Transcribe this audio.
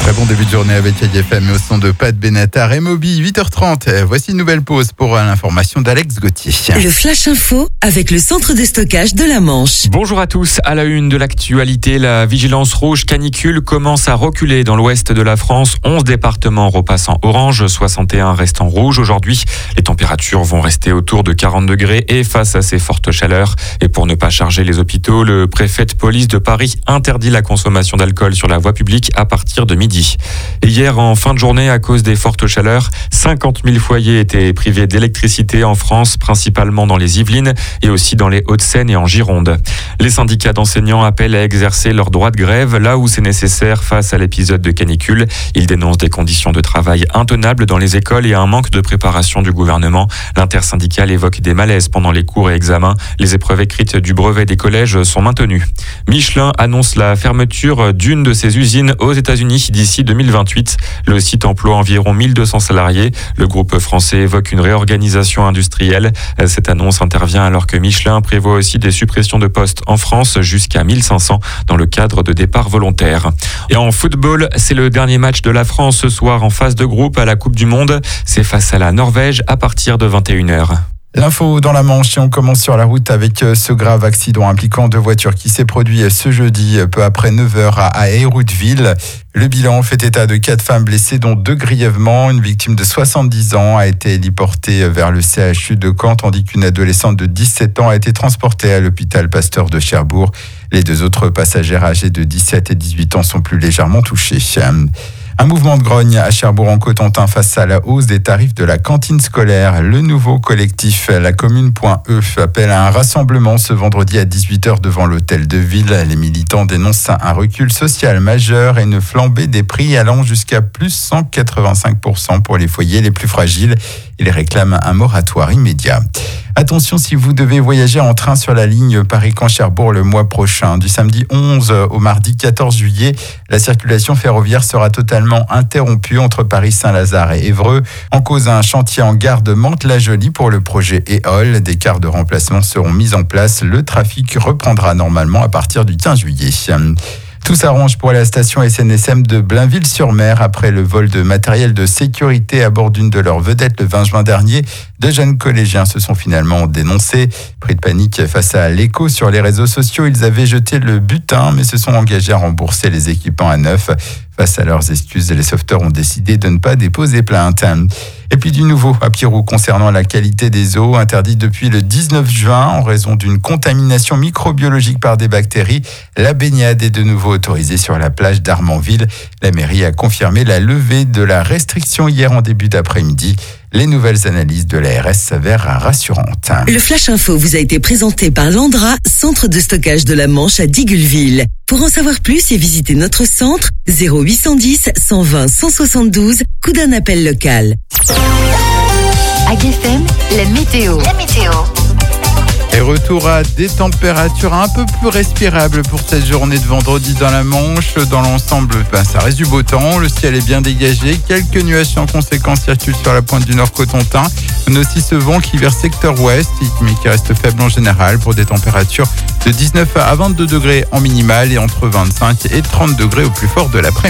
Très bon début de journée avec IFM et au son de Pat Benatar et Moby, 8h30. Voici une nouvelle pause pour l'information d'Alex Gauthier. Le Flash Info avec le centre de stockage de la Manche. Bonjour à tous. À la une de l'actualité, la vigilance rouge canicule commence à reculer dans l'ouest de la France. 11 départements repassent en orange, 61 restent en rouge aujourd'hui. Les températures vont rester autour de 40 degrés et face à ces fortes chaleurs. Et pour ne pas charger les hôpitaux, le préfet de police de Paris interdit la consommation d'alcool sur la voie publique à partir de midi. Et hier, en fin de journée, à cause des fortes chaleurs, 50 000 foyers étaient privés d'électricité en France, principalement dans les Yvelines et aussi dans les Hauts-de-Seine et en Gironde. Les syndicats d'enseignants appellent à exercer leur droit de grève là où c'est nécessaire face à l'épisode de canicule. Ils dénoncent des conditions de travail intenables dans les écoles et un manque de préparation du gouvernement. L'intersyndicale évoque des malaises pendant les cours et examens. Les épreuves écrites du brevet des collèges sont maintenues. Michelin annonce la fermeture d'une de ses usines aux États-Unis d'ici 2028. Le site emploie environ 1200 salariés. Le groupe français évoque une réorganisation industrielle. Cette annonce intervient alors que Michelin prévoit aussi des suppressions de postes en France jusqu'à 1500 dans le cadre de départs volontaires. Et en football, c'est le dernier match de la France ce soir en phase de groupe à la Coupe du Monde. C'est face à la Norvège à partir de 21h. L'info dans la Manche et on commence sur la route avec ce grave accident impliquant deux voitures qui s'est produit ce jeudi peu après 9h à Hérouville. Le bilan fait état de 4 femmes blessées dont 2 grièvement. Une victime de 70 ans a été héliportée vers le CHU de Caen tandis qu'une adolescente de 17 ans a été transportée à l'hôpital Pasteur de Cherbourg. Les 2 autres passagères âgées de 17 et 18 ans sont plus légèrement touchées. Un mouvement de grogne à Cherbourg-en-Cotentin face à la hausse des tarifs de la cantine scolaire. Le nouveau collectif La Commune.E appelle à un rassemblement ce vendredi à 18h devant l'hôtel de ville. Les militants dénoncent un recul social majeur et une flambée des prix allant jusqu'à plus 185% pour les foyers les plus fragiles. Ils réclament un moratoire immédiat. Attention si vous devez voyager en train sur la ligne Paris-Caen-Cherbourg le mois prochain. Du samedi 11 au mardi 14 juillet, la circulation ferroviaire sera totalement interrompue entre Paris-Saint-Lazare et Évreux. En cause un chantier en gare de Mantes-la-Jolie pour le projet EOL. Des cars de remplacement seront mis en place. Le trafic reprendra normalement à partir du 15 juillet. Tout s'arrange pour la station SNSM de Blainville-sur-Mer après le vol de matériel de sécurité à bord d'une de leurs vedettes le 20 juin dernier. 2 jeunes collégiens se sont finalement dénoncés. Pris de panique face à l'écho sur les réseaux sociaux, ils avaient jeté le butin mais se sont engagés à rembourser les équipements à neuf. Face à leurs excuses, les sauveteurs ont décidé de ne pas déposer plainte. Et puis du nouveau à Pirou concernant la qualité des eaux, interdite depuis le 19 juin en raison d'une contamination microbiologique par des bactéries. La baignade est de nouveau autorisée sur la plage d'Armanville. La mairie a confirmé la levée de la restriction hier en début d'après-midi. Les nouvelles analyses de l'ARS s'avèrent rassurantes. Le Flash Info vous a été présenté par Landra, centre de stockage de la Manche à Digulleville. Pour en savoir plus et visiter notre centre, 0810 120 172, coup d'un appel local. IFM, la météo. Et retour à des températures un peu plus respirables pour cette journée de vendredi dans la Manche. Dans l'ensemble, ça reste du beau temps, le ciel est bien dégagé. Quelques nuages sans conséquence circulent sur la pointe du Nord Cotentin. On a aussi ce vent qui vers secteur ouest, mais qui reste faible en général pour des températures de 19 à 22 degrés en minimal et entre 25 et 30 degrés au plus fort de l'après-midi.